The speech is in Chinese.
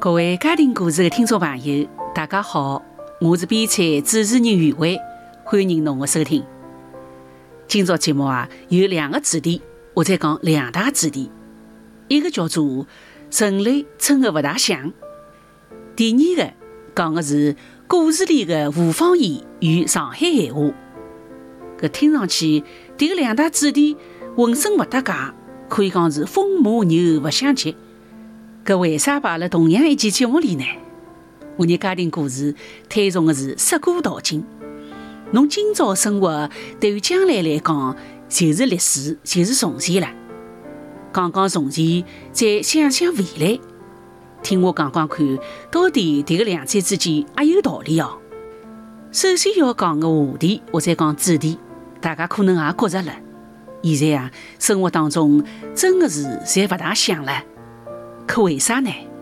各位家庭故事的听众朋友，大家好，我是编采主持人余慧，欢迎侬的收听。今朝节目有两个主题，我再讲两大主题，一个叫做人类真的不大像，第二个讲的是故事里的吴方言与上海闲话。搿听上去，迭个两大主题浑身不搭界，可以讲是风马牛不相及。搿为啥摆辣同样一期节目里呢？我的家庭故事推崇的是识古道今。侬今朝生活对于将来来讲，就是历史，就是从前了。讲讲从前，再想想未来。听我讲讲看，到底迭个两者之间也有道理哦。首先要讲的话题，或者讲主题，大家可能也觉着了。现在生活当中真的是侪勿大像了。可为啥呢？